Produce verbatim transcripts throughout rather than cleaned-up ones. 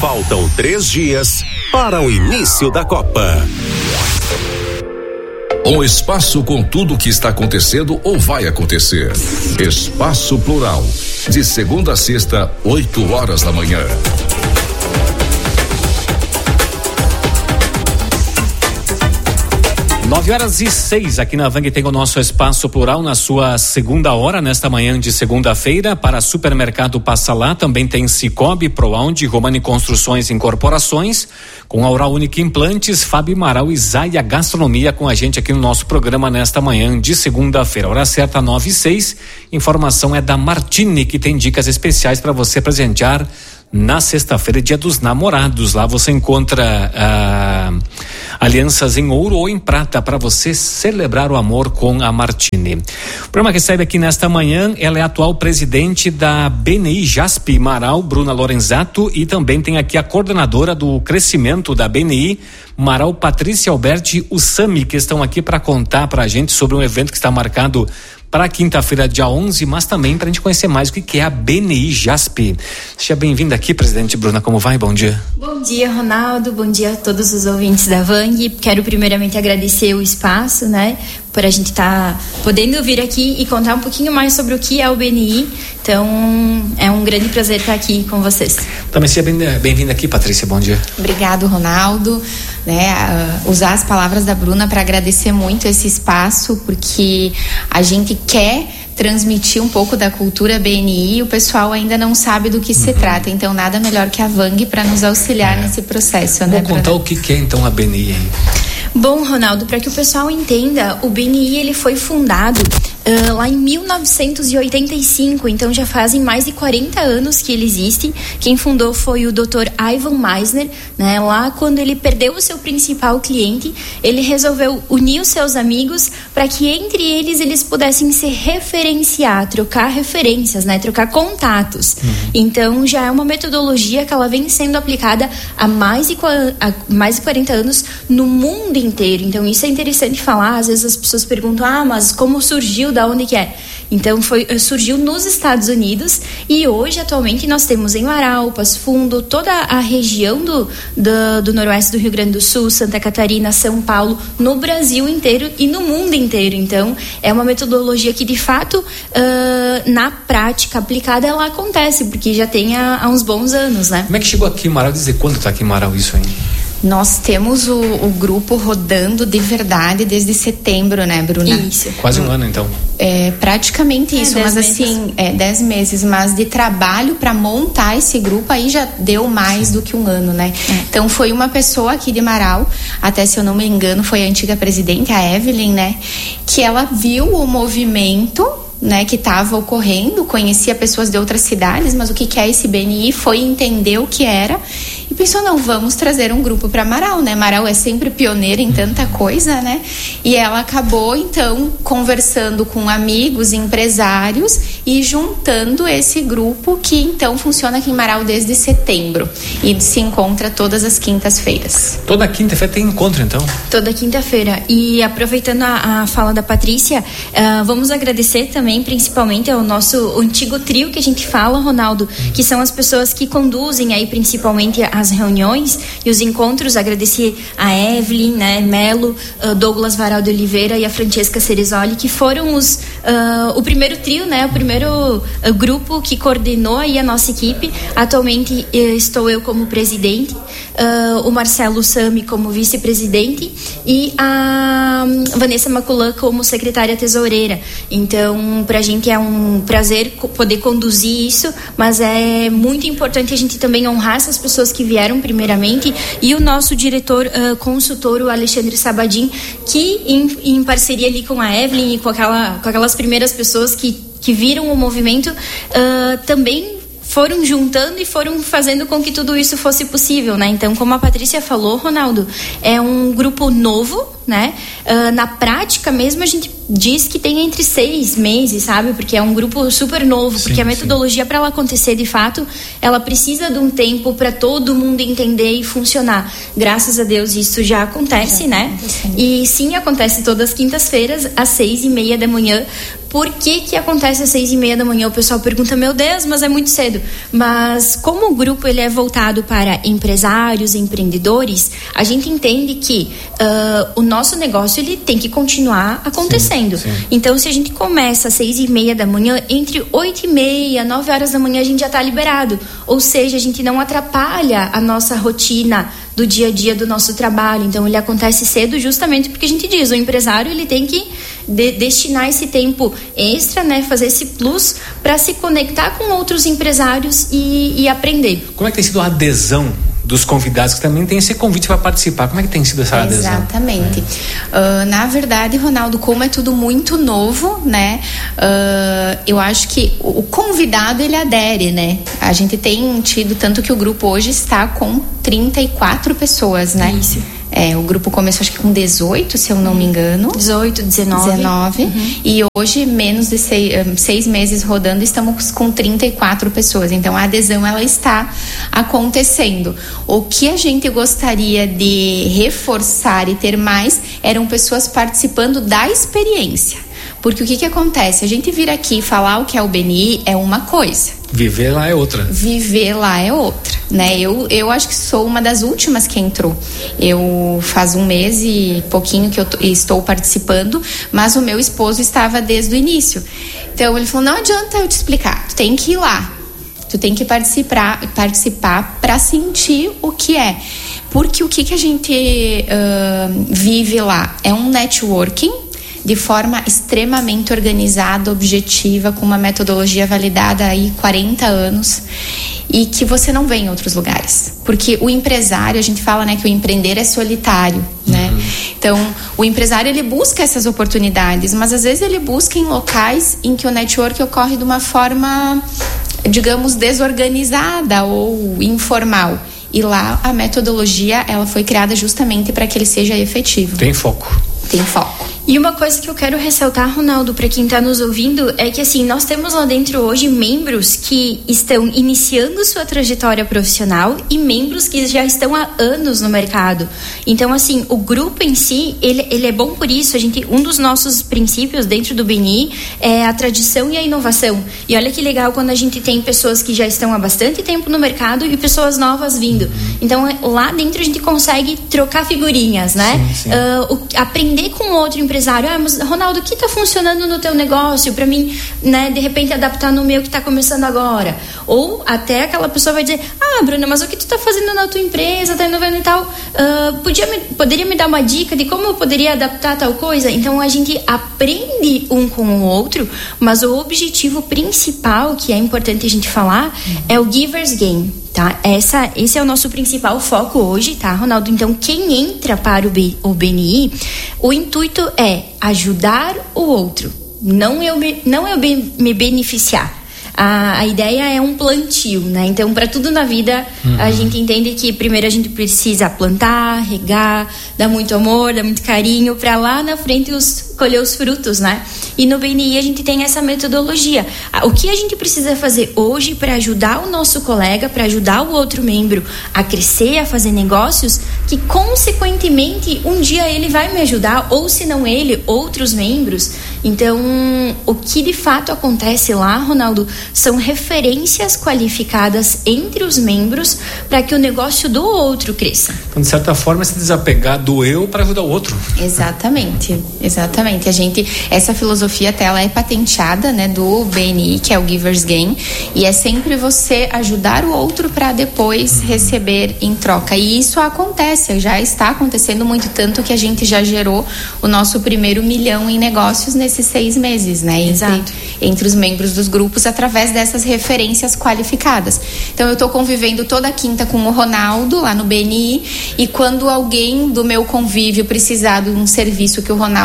Faltam três dias para o início da Copa. Um espaço com tudo o que está acontecendo ou vai acontecer. Espaço Plural. De segunda a sexta, oito horas da manhã. Nove horas e seis, aqui na Vang tem o nosso Espaço Plural na sua segunda hora, nesta manhã de segunda-feira. Para Supermercado Passa Lá, também tem Cicobi, Proaund, Romani Construções e Incorporações, com Aura Única Implantes, Fábio Amaral e Zaia Gastronomia com a gente aqui no nosso programa nesta manhã de segunda-feira. Hora certa, nove e seis. Informação é da Martini, que tem dicas especiais para você presentear na sexta-feira, dia dos namorados. Lá você encontra ah, alianças em ouro ou em prata para você celebrar o amor com a Martini. O programa recebe aqui nesta manhã, ela é a atual presidente da B N I Jaspe Marau, Bruna Lorenzato, e também tem aqui a coordenadora do crescimento da B N I, Marau, Patrícia Alberti Ussami, que estão aqui para contar para a gente sobre um evento que está marcado para quinta-feira, dia onze, mas também para a gente conhecer mais o que, que é a B N I Jaspe. Seja bem-vinda aqui, presidente Bruna, como vai? Bom dia. Bom dia, Ronaldo, bom dia a todos os ouvintes da Vang. Quero primeiramente agradecer o espaço, né, por a gente estar tá podendo vir aqui e contar um pouquinho mais sobre o que é o B N I. Então, é um grande prazer estar aqui com vocês. Também seja bem-vinda aqui, Patrícia, bom dia. Obrigado, Ronaldo. Né, uh, usar as palavras da Bruna para agradecer muito esse espaço, porque a gente quer transmitir um pouco da cultura B N I e o pessoal ainda não sabe do que uhum. se trata, então nada melhor que a Vang para nos auxiliar é. nesse processo. Vou né, contar Bruna? O que, que é então a B N I, hein? Bom, Ronaldo, para que o pessoal entenda, o B N I ele foi fundado uh, lá em mil novecentos e oitenta e cinco, então já fazem mais de quarenta anos que ele existe. Quem fundou foi o doutor Ivan Meisner, né? Lá quando ele perdeu o seu principal cliente, ele resolveu unir os seus amigos para que entre eles eles pudessem se referenciar, trocar referências, né? Trocar contatos. Uhum. Então já é uma metodologia que ela vem sendo aplicada há mais de, há mais de quarenta anos no mundo inteiro. Então isso é interessante falar. Às vezes as pessoas perguntam, ah, mas como surgiu, da onde que é? Então foi, surgiu nos Estados Unidos e hoje atualmente nós temos em Marau, Passo Fundo, toda a região do, do, do noroeste do Rio Grande do Sul, Santa Catarina, São Paulo, no Brasil inteiro e no mundo inteiro. Então é uma metodologia que de fato uh, na prática aplicada ela acontece, porque já tem há, há uns bons anos, né? Como é que chegou aqui em Marau? Dizer quando está aqui em Marau isso aí? Nós temos o, o grupo rodando de verdade desde setembro, né, Bruna? Isso. Quase um ano, então. É praticamente isso, é, mas meses. assim, é dez meses, mas de trabalho para montar esse grupo aí já deu mais do que um ano, né? É. Então foi uma pessoa aqui de Marau, até se eu não me engano, foi a antiga presidente, a Evelyn, né? Que ela viu o movimento, né, que estava ocorrendo, conhecia pessoas de outras cidades, mas o que, que é esse B N I, foi entender o que era e pensou, não, vamos trazer um grupo para Marau, né? Marau é sempre pioneira em tanta coisa, né? E ela acabou, então, conversando com amigos, empresários e juntando esse grupo que, então, funciona aqui em Marau desde setembro e se encontra todas as quintas-feiras. Toda quinta-feira tem encontro, então? Toda quinta-feira. E aproveitando a, a fala da Patrícia, uh, vamos agradecer também, principalmente, ao nosso antigo trio que a gente fala, Ronaldo, hum. que são as pessoas que conduzem aí, principalmente, a as reuniões e os encontros. Agradecer a Evelyn, né, Melo, uh, Douglas Varal de Oliveira e a Francesca Ceresoli, que foram os, uh, o primeiro trio, né, o primeiro uh, grupo que coordenou aí a nossa equipe. Atualmente uh, estou eu como presidente, uh, o Marcelo Sami como vice-presidente e a um, Vanessa Maculan como secretária tesoureira. Então, pra gente é um prazer poder conduzir isso, mas é muito importante a gente também honrar essas pessoas que vieram primeiramente, e o nosso diretor uh, consultor, o Alexandre Sabadim, que em, em parceria ali com a Evelyn e com, aquela, com aquelas primeiras pessoas que, que viram o movimento, uh, também foram juntando e foram fazendo com que tudo isso fosse possível, né? Então, como a Patrícia falou, Ronaldo, é um grupo novo, né? Uh, na prática mesmo, a gente diz que tem entre seis meses, sabe? Porque é um grupo super novo, sim, porque a metodologia, para ela acontecer de fato, ela precisa de um tempo para todo mundo entender e funcionar. Graças a Deus isso já acontece, já né? Acontece. E sim, acontece todas as quintas-feiras, às seis e meia da manhã. Por que que acontece às seis e meia da manhã? O pessoal pergunta, meu Deus, mas é muito cedo. Mas como o grupo ele é voltado para empresários, empreendedores, a gente entende que uh, o nosso negócio ele tem que continuar acontecendo. Sim, sim. Então, se a gente começa às seis e meia da manhã, entre oito e meia, nove horas da manhã, a gente já está liberado. Ou seja, a gente não atrapalha a nossa rotina do dia a dia do nosso trabalho. Então, ele acontece cedo justamente porque a gente diz, o empresário ele tem que de, destinar esse tempo extra, né, fazer esse plus para se conectar com outros empresários e, e aprender. Como é que tem sido a adesão dos convidados que também tem esse convite para participar? Como é que tem sido essa adesão? Exatamente. É. Uh, na verdade, Ronaldo, como é tudo muito novo, né? Uh, eu acho que o convidado ele adere, né? A gente tem tido, tanto que o grupo hoje está com trinta e quatro pessoas, né? Isso. É, o grupo começou acho que com dezoito, se eu não me engano. dezoito, dezenove. dezenove. Uhum. E hoje, menos de seis, seis meses rodando, estamos com trinta e quatro pessoas. Então, a adesão, ela está acontecendo. O que a gente gostaria de reforçar e ter mais eram pessoas participando da experiência. Porque o que que acontece? A gente vir aqui e falar o que é o B N I é uma coisa. Viver lá é outra. Viver lá é outra, né? Eu, eu acho que sou uma das últimas que entrou. Eu faz um mês e pouquinho que eu t- estou participando, mas o meu esposo estava desde o início. Então ele falou, não adianta eu te explicar, tu tem que ir lá. Tu tem que participar participar para sentir o que é. Porque o que que a gente uh, vive lá? É um networking de forma extremamente organizada, objetiva, com uma metodologia validada aí quarenta anos e que você não vê em outros lugares. Porque o empresário, a gente fala, né, que o empreender é solitário, né? Uhum. Então, o empresário, ele busca essas oportunidades, mas às vezes ele busca em locais em que o network ocorre de uma forma, digamos, desorganizada ou informal. E lá a metodologia, ela foi criada justamente para que ele seja efetivo. Tem foco. Tem foco. E uma coisa que eu quero ressaltar, Ronaldo, para quem está nos ouvindo, é que assim, nós temos lá dentro hoje membros que estão iniciando sua trajetória profissional e membros que já estão há anos no mercado. Então, assim, o grupo em si, ele, ele é bom por isso. A gente, um dos nossos princípios dentro do B N I é a tradição e a inovação. E olha que legal quando a gente tem pessoas que já estão há bastante tempo no mercado e pessoas novas vindo. Então, lá dentro a gente consegue trocar figurinhas, né? Sim, sim. Uh, o, aprender com outro empresário. Ah, mas Ronaldo, o que está funcionando no teu negócio para mim, né, de repente adaptar no meu que está começando agora? Ou até aquela pessoa vai dizer, ah, Bruna, mas o que tu está fazendo na tua empresa, tá inovando e tal, uh, podia me, poderia me dar uma dica de como eu poderia adaptar tal coisa? Então a gente aprende um com o outro, mas o objetivo principal, que é importante a gente falar, uhum. é o Giver's Game. Tá? Essa, esse é o nosso principal foco hoje, tá, Ronaldo? Então, quem entra para o, B, o B N I, o intuito é ajudar o outro, não eu, não eu me beneficiar. A, a ideia é um plantio, né? Então, para tudo na vida, uhum. a gente entende que primeiro a gente precisa plantar, regar, dar muito amor, dar muito carinho, para lá na frente os, colher os frutos, né? E no B N I a gente tem essa metodologia. O que a gente precisa fazer hoje para ajudar o nosso colega, para ajudar o outro membro a crescer, a fazer negócios, que consequentemente um dia ele vai me ajudar, ou se não ele, outros membros. Então, o que de fato acontece lá, Ronaldo, são referências qualificadas entre os membros para que o negócio do outro cresça. Então, de certa forma, se desapegar do eu para ajudar o outro. Exatamente, exatamente. A gente, essa filosofia até ela é patenteada, né, do B N I, que é o Giver's Game, e é sempre você ajudar o outro para depois uhum. receber em troca. E isso acontece, já está acontecendo muito, tanto que a gente já gerou o nosso primeiro milhão em negócios nesses seis meses, né? Entre, entre os membros dos grupos, através dessas referências qualificadas. Então, eu estou convivendo toda quinta com o Ronaldo, lá no B N I, e quando alguém do meu convívio precisar de um serviço que o Ronaldo faz,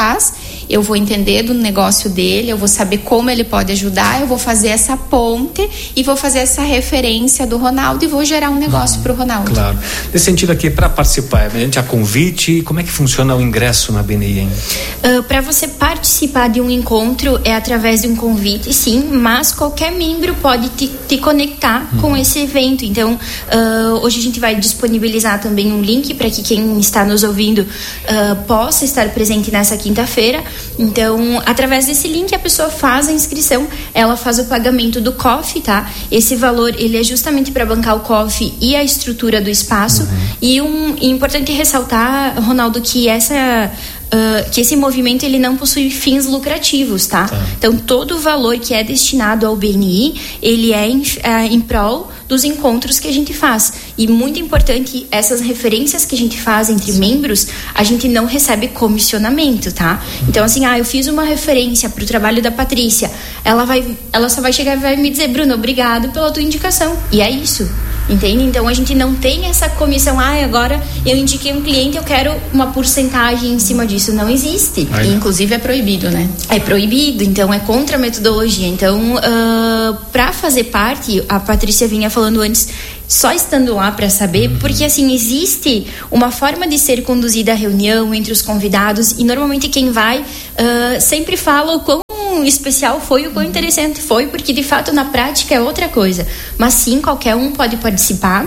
faz, eu vou entender do negócio dele, eu vou saber como ele pode ajudar, eu vou fazer essa ponte e vou fazer essa referência do Ronaldo e vou gerar um negócio hum, para o Ronaldo. Claro. Nesse sentido aqui, para participar, mediante a convite, como é que funciona o ingresso na B N I, hein? Uh, para você participar de um encontro é através de um convite, sim, mas qualquer membro pode te, te conectar hum. com esse evento. Então, uh, hoje a gente vai disponibilizar também um link para que quem está nos ouvindo uh, possa estar presente nessa quinta-feira. Então, através desse link, a pessoa faz a inscrição, ela faz o pagamento do C O F, tá? Esse valor, ele é justamente para bancar o C O F e a estrutura do espaço. Uhum. E um e importante ressaltar, Ronaldo, que essa... Uh, que esse movimento ele não possui fins lucrativos, tá? tá? Então, todo o valor que é destinado ao B N I, ele é em, uh, em prol dos encontros que a gente faz. E muito importante, essas referências que a gente faz entre Sim. membros, a gente não recebe comissionamento, tá? Então, assim, ah, eu fiz uma referência pro trabalho da Patrícia, ela, vai, ela só vai chegar e vai me dizer, Bruno, obrigado pela tua indicação. E é isso. Entende? Então a gente não tem essa comissão, ah, agora eu indiquei um cliente, eu quero uma porcentagem em cima disso. Não existe. E, inclusive é proibido, né? É proibido, então é contra a metodologia. Então, uh, para fazer parte, a Patrícia vinha falando antes, só estando lá para saber, uhum. porque assim, existe uma forma de ser conduzida a reunião entre os convidados e normalmente quem vai uh, sempre fala o quão especial foi, o quão interessante foi, porque de fato na prática é outra coisa, mas sim, qualquer um pode participar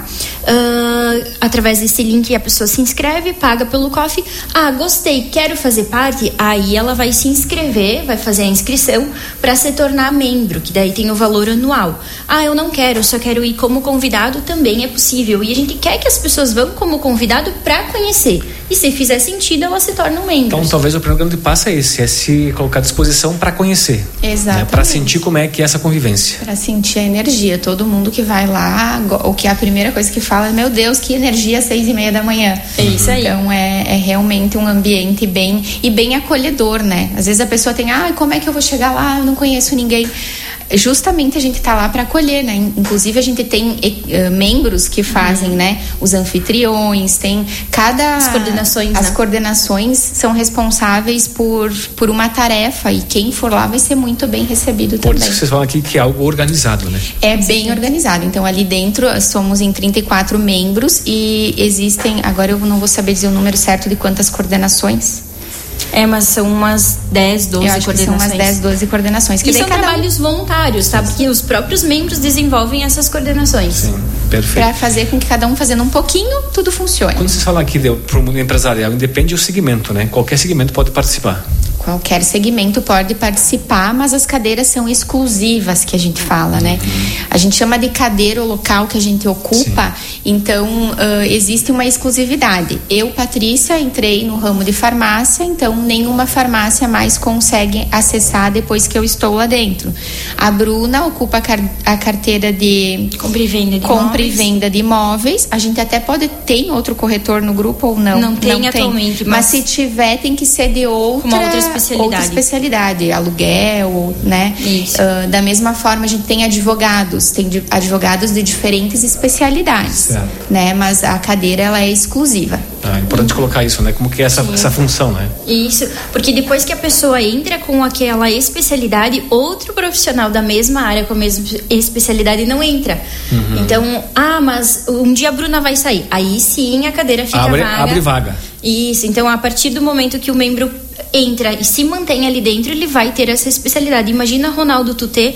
uh, através desse link, a pessoa se inscreve, paga pelo C O F, ah, gostei, quero fazer parte, aí ela vai se inscrever, vai fazer a inscrição para se tornar membro, que daí tem o valor anual. Ah, eu não quero, só quero ir como convidado, também é possível, e a gente quer que as pessoas vão como convidado para conhecer, e se fizer sentido, ela se torna um membro. Então talvez o primeiro grande passo é esse, é se colocar à disposição para conhecer. Exatamente. Né? Para sentir como é que é essa convivência. Para sentir a energia. Todo mundo que vai lá, o que é a primeira coisa que fala é, meu Deus, que energia às seis e meia da manhã. É isso aí. Então é, é realmente um ambiente bem e bem acolhedor, né? Às vezes a pessoa tem, ah, como é que eu vou chegar lá? Eu não conheço ninguém. Justamente a gente tá lá para acolher, né? Inclusive a gente tem uh, membros que fazem, uhum. né? Os anfitriões, tem cada... As coordenações, As né? coordenações são responsáveis por, por uma tarefa e quem for lá vai ser muito bem recebido por também. Por isso que vocês falam aqui que é algo organizado, né? É bem organizado. Então ali dentro somos em trinta e quatro membros e existem, agora eu não vou saber dizer o número certo de quantas coordenações. É, mas são umas dez, doze coordenações. São umas dez, doze coordenações. Que e são cada... trabalhos voluntários, tá? Porque os próprios membros desenvolvem essas coordenações. Sim, perfeito. Para fazer com que cada um fazendo um pouquinho, tudo funcione. Quando vocês falam aqui para o mundo empresarial, independe do segmento, né? Qualquer segmento pode participar. Qualquer segmento pode participar, mas as cadeiras são exclusivas que a gente fala, né? Uhum. A gente chama de cadeira o local que a gente ocupa, Sim. então uh, existe uma exclusividade. Eu, Patrícia, entrei no ramo de farmácia, então nenhuma farmácia mais consegue acessar depois que eu estou lá dentro. A Bruna ocupa a, car- a carteira de compra e venda de compra imóveis. e venda de imóveis. A gente até pode ter outro corretor no grupo ou não? Não tem não atualmente, tem. Mas... mas se tiver, tem que ser de outra... Uma outra especialidade. Outra especialidade, aluguel, né? Isso. Uh, da mesma forma, a gente tem advogados, tem de, advogados de diferentes especialidades, certo. Né? Mas a cadeira, ela é exclusiva. Ah, é importante hum. colocar isso, né? Como que é essa, essa função, né? Isso, porque depois que a pessoa entra com aquela especialidade, outro profissional da mesma área com a mesma especialidade não entra. Uhum. Então, ah, mas um dia a Bruna vai sair. Aí sim a cadeira fica abre, vaga. Abre vaga. Isso, então a partir do momento que o membro entra e se mantém ali dentro, ele vai ter essa especialidade. Imagina, Ronaldo, tu ter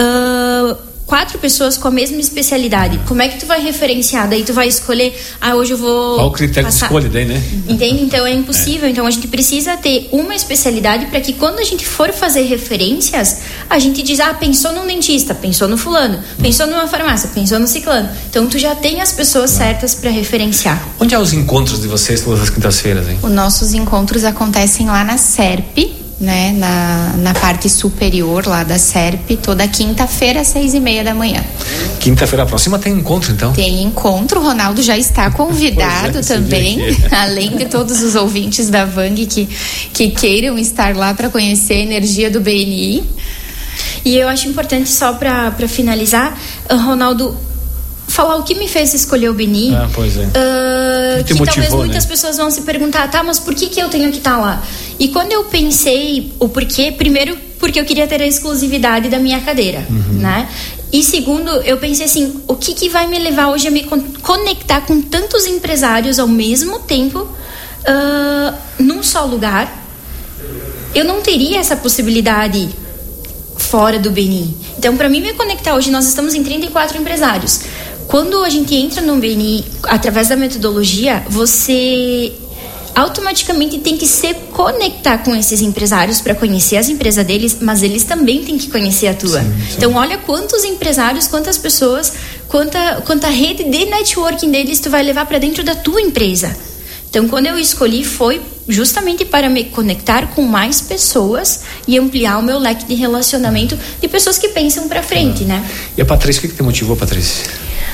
uh, quatro pessoas com a mesma especialidade. Como é que tu vai referenciar? Daí tu vai escolher, ah, hoje eu vou... Qual o critério passar... de escolha daí, né? Entende? Então é impossível. É. Então a gente precisa ter uma especialidade para que quando a gente for fazer referências, a gente diz, ah, pensou num dentista, pensou no fulano, pensou numa farmácia, pensou no ciclano. Então tu já tem as pessoas certas para referenciar. Onde é os encontros de vocês todas as quintas-feiras, hein? Os nossos encontros acontecem lá na SERP, né, na, na parte superior lá da SERP, toda quinta-feira às seis e meia da manhã. Quinta-feira próxima tem encontro, então? Tem encontro, o Ronaldo já está convidado é, também, além de todos os ouvintes da Vang que, que queiram estar lá para conhecer a energia do B N I. E eu acho importante, só para finalizar, Ronaldo, falar o que me fez escolher o B N I. Ah, pois é. Uh, que motivou, talvez muitas né? pessoas vão se perguntar, tá, mas por que que eu tenho que estar lá? E quando eu pensei o porquê, primeiro, porque eu queria ter a exclusividade da minha cadeira, uhum. né? E segundo, eu pensei assim, o que que vai me levar hoje a me conectar com tantos empresários ao mesmo tempo, uh, num só lugar? Eu não teria essa possibilidade fora do B N I. Então, para mim me conectar hoje, nós estamos em trinta e quatro empresários. Quando a gente entra no B N I, através da metodologia, você automaticamente tem que se conectar com esses empresários para conhecer as empresas deles, mas eles também têm que conhecer a tua. Sim, sim. Então, olha quantos empresários, quantas pessoas, quanta, quanta rede de networking deles tu vai levar para dentro da tua empresa. Então, quando eu escolhi, foi justamente para me conectar com mais pessoas e ampliar o meu leque de relacionamento de pessoas que pensam para frente, ah. né? E a Patrícia, o que que te motivou, Patrícia?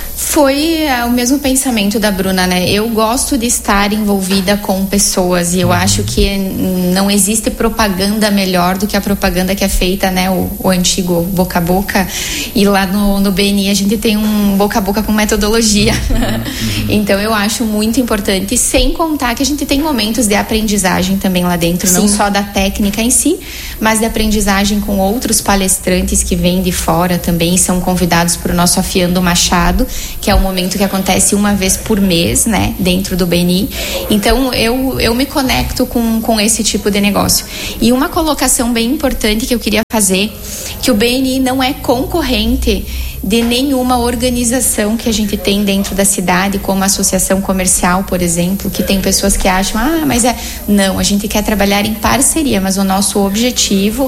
Foi é, o mesmo pensamento da Bruna, né? Eu gosto de estar envolvida com pessoas e eu uhum. acho que não existe propaganda melhor do que a propaganda que é feita, né? O, o antigo boca a boca. E lá no, no B N I a gente tem um boca a boca com metodologia. Uhum. Então eu acho muito importante, sem contar que a gente tem momentos de aprendizagem também lá dentro, Sim. não só da técnica em si, mas de aprendizagem com outros palestrantes que vêm de fora também, são convidados para o nosso Afiando Machado, que é um momento que acontece uma vez por mês, né, dentro do B N I. Então, eu, eu me conecto com, com esse tipo de negócio. E uma colocação bem importante que eu queria fazer, que o B N I não é concorrente de nenhuma organização que a gente tem dentro da cidade, como a associação comercial, por exemplo, que tem pessoas que acham, ah, mas é... Não, a gente quer trabalhar em parceria, mas o nosso objetivo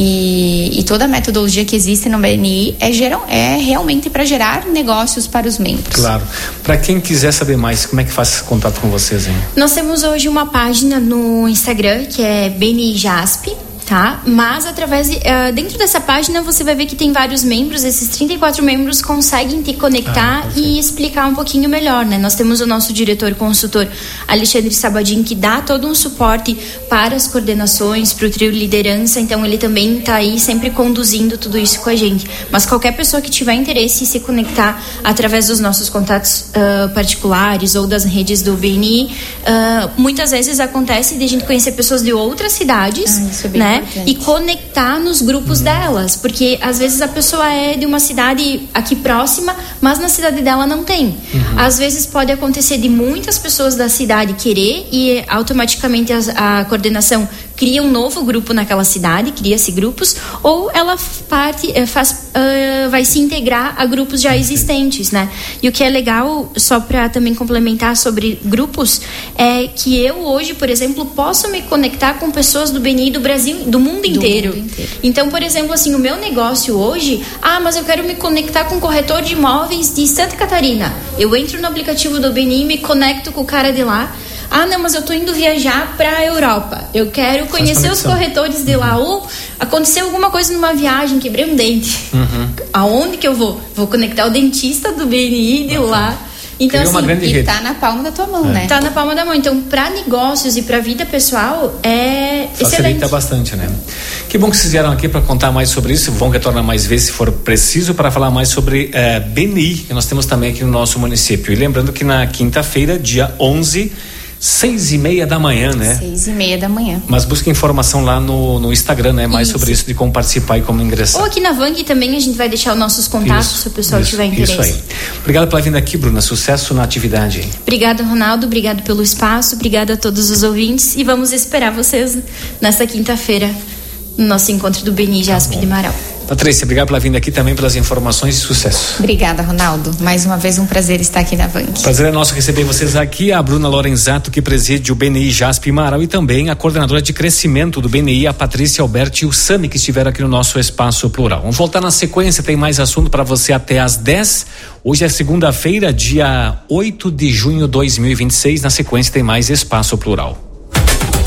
e, e toda a metodologia que existe no B N I é, geral, é realmente para gerar negócios para os membros. Claro. Para quem quiser saber mais, como é que faz contato com vocês, hein? Nós temos hoje uma página no Instagram, que é B N I Jasp, tá? Mas através de, uh, dentro dessa página você vai ver que tem vários membros, esses trinta e quatro membros conseguem te conectar ah, e explicar um pouquinho melhor, né? Nós temos o nosso diretor consultor Alexandre Sabadin, que dá todo um suporte para as coordenações, para o trio liderança, então ele também está aí sempre conduzindo tudo isso com a gente. Mas qualquer pessoa que tiver interesse em se conectar através dos nossos contatos uh, particulares ou das redes do B N I, uh, muitas vezes acontece de a gente conhecer pessoas de outras cidades, ah, isso é bem né? Importante. E conectar nos grupos uhum. delas, porque às vezes a pessoa é de uma cidade aqui próxima, mas na cidade dela não tem. Uhum. Às vezes pode acontecer de muitas pessoas da cidade querer e automaticamente a, a coordenação cria um novo grupo naquela cidade, cria-se grupos, ou ela parte, faz, uh, vai se integrar a grupos já existentes, né? E o que é legal, só para também complementar sobre grupos, é que eu hoje, por exemplo, posso me conectar com pessoas do B N I do Brasil, do mundo inteiro. Do mundo inteiro. Então, por exemplo, assim, o meu negócio hoje, ah, mas eu quero me conectar com um corretor de imóveis de Santa Catarina. Eu entro no aplicativo do B N I e me conecto com o cara de lá. Ah, não, mas eu tô indo viajar para a Europa. Eu quero conhecer os corretores de lá. Ou aconteceu alguma coisa numa viagem, quebrei um dente. Uhum. Aonde que eu vou? Vou conectar o dentista do B N I de uhum. lá. Então, Criou assim, e rede. tá na palma da tua mão, é. né? Tá na palma da mão. Então, para negócios e para vida pessoal, é facilita excelente. Bastante, né? Que bom que vocês vieram aqui para contar mais sobre isso. Vão retornar mais vezes, se for preciso, para falar mais sobre é, B N I, que nós temos também aqui no nosso município. E lembrando que na quinta-feira, dia onze, seis e meia da manhã, né? Seis e meia da manhã. Mas busca informação lá no, no Instagram, né? Mais isso. Sobre isso, de como participar e como ingressar. Ou aqui na Vang também a gente vai deixar os nossos contatos, isso, se o pessoal isso, tiver interesse. Isso aí. Obrigado pela vinda aqui, Bruna. Sucesso na atividade. Obrigada, Ronaldo. Obrigado pelo espaço. Obrigada a todos os ouvintes. E vamos esperar vocês nesta quinta-feira no nosso encontro do B N I Jasp tá de Marau. Patrícia, obrigado pela vinda aqui também, pelas informações e sucesso. Obrigada, Ronaldo. Mais uma vez um prazer estar aqui na Vang. Prazer é nosso receber vocês aqui, a Bruna Lorenzato, que preside o B N I Jasp Marau, e também a coordenadora de crescimento do B N I, a Patrícia Alberti e o Sami, que estiveram aqui no nosso Espaço Plural. Vamos voltar na sequência, tem mais assunto para você até às dez. Hoje é segunda-feira, dia oito de junho de dois mil e vinte e seis. Na sequência tem mais Espaço Plural.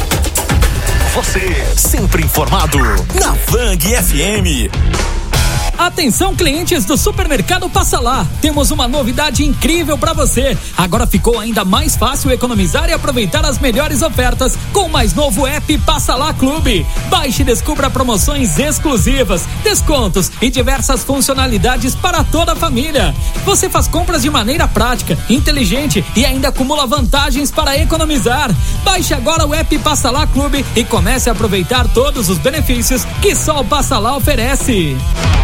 Você sempre informado na Vang F M. Atenção, clientes do Supermercado Passa Lá. Temos uma novidade incrível para você. Agora ficou ainda mais fácil economizar e aproveitar as melhores ofertas com o mais novo app Passa Lá Clube. Baixe e descubra promoções exclusivas, descontos e diversas funcionalidades para toda a família. Você faz compras de maneira prática, inteligente e ainda acumula vantagens para economizar. Baixe agora o app Passa Lá Clube e comece a aproveitar todos os benefícios que só o Passa Lá oferece.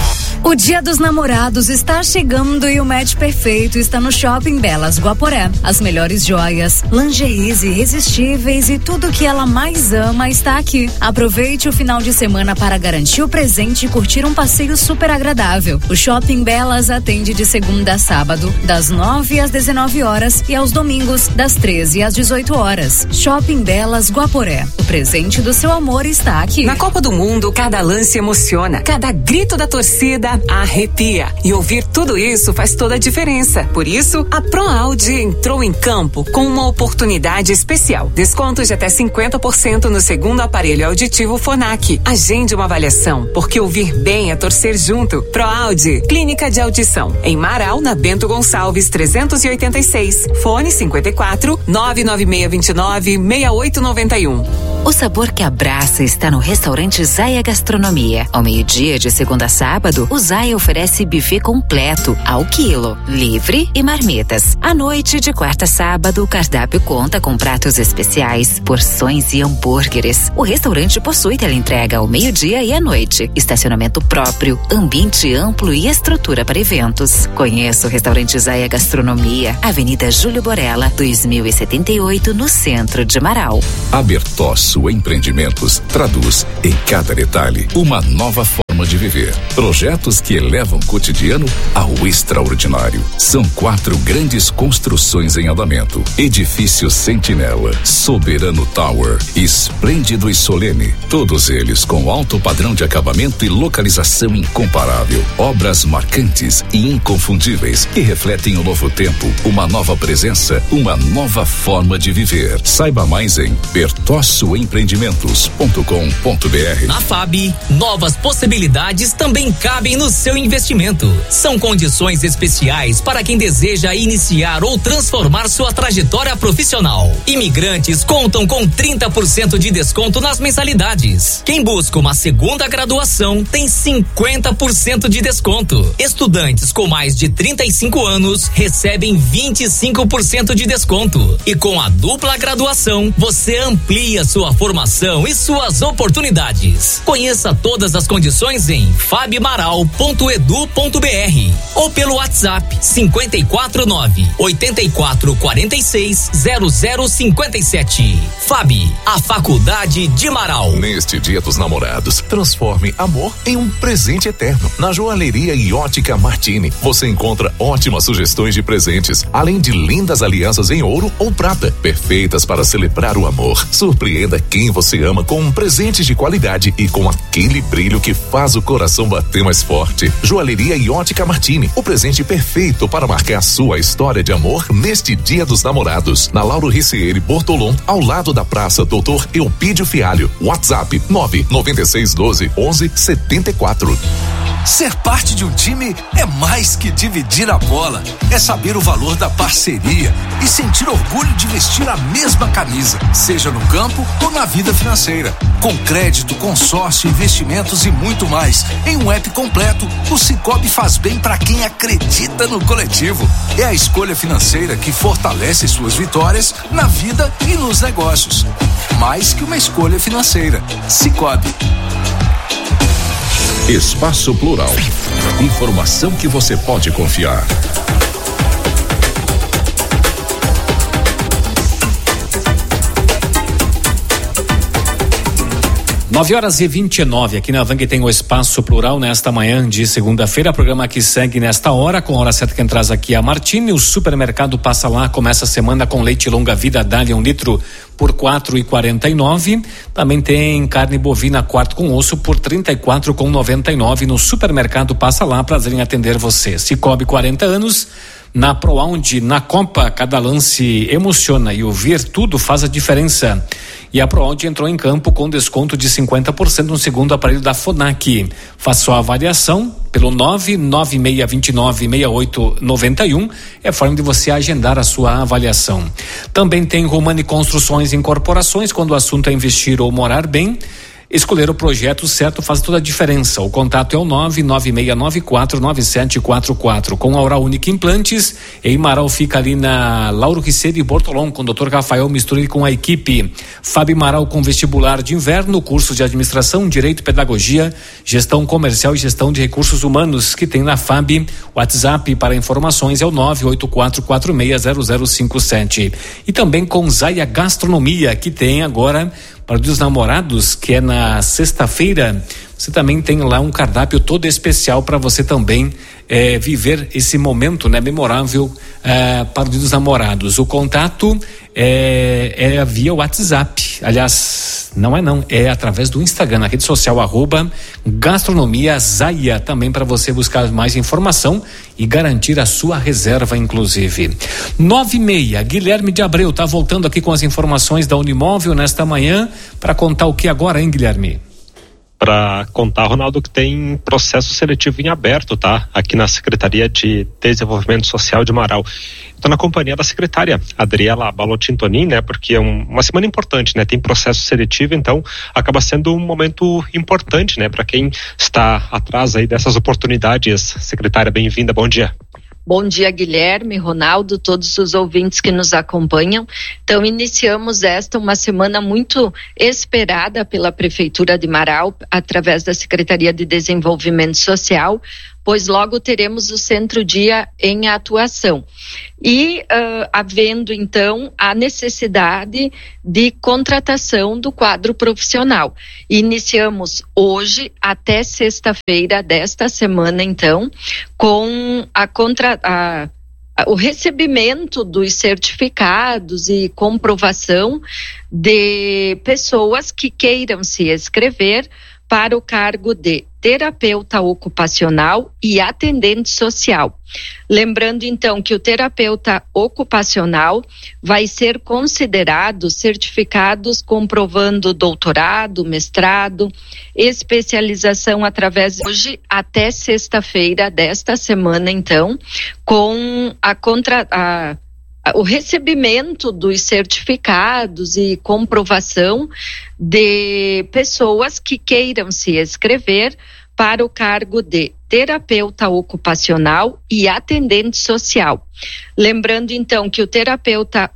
O Dia dos Namorados está chegando e o match perfeito está no Shopping Belas Guaporé. As melhores joias, lingeries irresistíveis e tudo que ela mais ama está aqui. Aproveite o final de semana para garantir o presente e curtir um passeio super agradável. O Shopping Belas atende de segunda a sábado, das nove às dezenove horas e aos domingos, das treze às dezoito horas. Shopping Belas Guaporé. O presente do seu amor está aqui. Na Copa do Mundo, cada lance emociona, cada grito da torcida arrepia. E ouvir tudo isso faz toda a diferença. Por isso, a ProAudio entrou em campo com uma oportunidade especial. Descontos de até cinquenta por cento no segundo aparelho auditivo Phonak. Agende uma avaliação, porque ouvir bem é torcer junto. ProAudio, Clínica de Audição. Em Marau, na Bento Gonçalves, trezentos e oitenta e seis. Fone cinquenta e quatro, nove nove seis dois nove, seis oito nove um. O sabor que abraça está no restaurante Zaya Gastronomia. Ao meio-dia, de segunda a sábado, o Zaya oferece buffet completo, ao quilo, livre e marmitas. À noite, de quarta a sábado, o cardápio conta com pratos especiais, porções e hambúrgueres. O restaurante possui teleentrega ao meio-dia e à noite, estacionamento próprio, ambiente amplo e estrutura para eventos. Conheça o restaurante Zaya Gastronomia, Avenida Júlio Borella, dois mil e setenta e oito, no centro de Marau. A Bertossu Empreendimentos traduz em cada detalhe uma nova forma de viver. Projetos que elevam o cotidiano ao extraordinário. São quatro grandes construções em andamento: Edifício Sentinela, Soberano Tower, Esplêndido e Solene. Todos eles com alto padrão de acabamento e localização incomparável. Obras marcantes e inconfundíveis que refletem o novo tempo, uma nova presença, uma nova forma de viver. Saiba mais em bertossu empreendimentos ponto com ponto br. Na F A B, novas possibilidades também cabem no seu investimento. São condições especiais para quem deseja iniciar ou transformar sua trajetória profissional. Imigrantes contam com trinta por cento de desconto nas mensalidades. Quem busca uma segunda graduação tem cinquenta por cento de desconto. Estudantes com mais de trinta e cinco anos recebem vinte e cinco por cento de desconto. E com a dupla graduação, você amplia sua formação e suas oportunidades. Conheça todas as condições em fabmaral ponto edu ponto br ou pelo WhatsApp cinquenta e quatro nove, oitenta e quatro, quarenta e seis, zero zero cinquenta e sete. F A B, a Faculdade de Marau. Neste Dia dos Namorados, transforme amor em um presente eterno. Na Joalheria e Ótica Martini, você encontra ótimas sugestões de presentes, além de lindas alianças em ouro ou prata, perfeitas para celebrar o amor. Surpreenda quem você ama com um presente de qualidade e com aquele brilho que faz o coração bater mais forte. Joalheria e Ótica Martini, o presente perfeito para marcar sua história de amor neste Dia dos Namorados. Na Lauro Ricieri Bortolom, ao lado da Praça Doutor Eupídio Fialho. WhatsApp nove nove seis doze, onze, setenta e quatro. Ser parte de um time é mais que dividir a bola. É saber o valor da parceria e sentir orgulho de vestir a mesma camisa, seja no campo ou na vida financeira. Com crédito, consórcio, investimentos e muito mais. Em um app completo, o Sicoob faz bem para quem acredita no coletivo. É a escolha financeira que fortalece suas vitórias na vida e nos negócios. Mais que uma escolha financeira. Sicoob. Espaço Plural. Informação que você pode confiar. nove horas e vinte e nove, aqui na Vang tem o Espaço Plural nesta manhã de segunda-feira, programa que segue nesta hora, com a hora certa quem traz aqui a Martini. O supermercado Passa Lá começa a semana com leite longa vida Dália um litro por quatro e quarenta e nove. Também tem carne bovina quarto com osso por trinta e quatro com noventa e nove no supermercado Passa Lá. Prazer em atender você. Sicoob, quarenta anos. Na ProAudio, na Copa, cada lance emociona e ouvir tudo faz a diferença. E a ProAudio entrou em campo com desconto de cinquenta por cento no segundo aparelho da Phonak. Faça sua avaliação pelo nove nove seis dois nove seis oito nove um, é a forma de você agendar a sua avaliação. Também tem Romani Construções e Incorporações, quando o assunto é investir ou morar bem. Escolher o projeto certo faz toda a diferença. O contato é o nove nove seis nove quatro nove sete quatro quatro. Com a Oral Unique Implantes, em Marau fica ali na Lauro Riceiro e Bortolom, com o doutor Rafael Mistura com a equipe. Fábio Marau com vestibular de inverno, curso de administração, direito, pedagogia, gestão comercial e gestão de recursos humanos, que tem na F A B. O WhatsApp para informações é o nove oito quatro quatro seis zero zero cinco sete. E também com Zaya Gastronomia, que tem agora para os namorados, que é na sexta-feira. Você também tem lá um cardápio todo especial para você também eh, viver esse momento, né, memorável eh, para os namorados. O contato é, é via WhatsApp. Aliás, não é não, é através do Instagram, na rede social arroba Gastronomia Zaya, também para você buscar mais informação e garantir a sua reserva, inclusive. Nove e meia, Guilherme de Abreu tá voltando aqui com as informações da Unimóvel nesta manhã para contar o que agora, hein, Guilherme? Para contar, Ronaldo, que tem processo seletivo em aberto, tá? Aqui na Secretaria de Desenvolvimento Social de Marau. Estou na companhia da secretária Adriela Balotintonin, né? Porque é um, uma semana importante, né? Tem processo seletivo, então acaba sendo um momento importante, né? Para quem está atrás aí dessas oportunidades. Secretária, bem-vinda, bom dia. Bom dia, Guilherme, Ronaldo, todos os ouvintes que nos acompanham. Então, iniciamos esta uma semana muito esperada pela Prefeitura de Marau, através da Secretaria de Desenvolvimento Social, pois logo teremos o Centro-Dia em atuação. E uh, havendo, então, a necessidade de contratação do quadro profissional. Iniciamos hoje até sexta-feira desta semana, então, com a contra, a, a, o recebimento dos certificados e comprovação de pessoas que queiram se inscrever para o cargo de terapeuta ocupacional e atendente social. Lembrando, então, que o terapeuta ocupacional vai ser considerado certificados comprovando doutorado, mestrado, especialização através de hoje até sexta-feira desta semana, então, com a contra... A, o recebimento dos certificados e comprovação de pessoas que queiram se inscrever para o cargo de terapeuta ocupacional e atendente social. Lembrando, então, que o terapeuta